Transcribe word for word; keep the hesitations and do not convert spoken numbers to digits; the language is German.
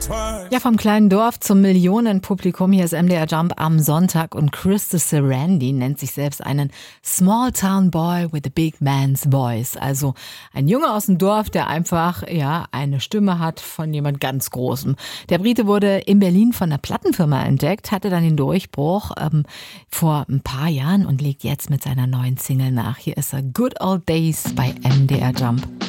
Ja, vom kleinen Dorf zum Millionenpublikum. Hier ist M D R Jump am Sonntag und Krista Sarandon nennt sich selbst einen Small Town Boy with a Big Man's Voice. Also ein Junge aus dem Dorf, der einfach ja eine Stimme hat von jemand ganz Großem. Der Brite wurde in Berlin von einer Plattenfirma entdeckt, hatte dann den Durchbruch ähm, vor ein paar Jahren und legt jetzt mit seiner neuen Single nach. Hier ist er, Good Old Days bei M D R Jump.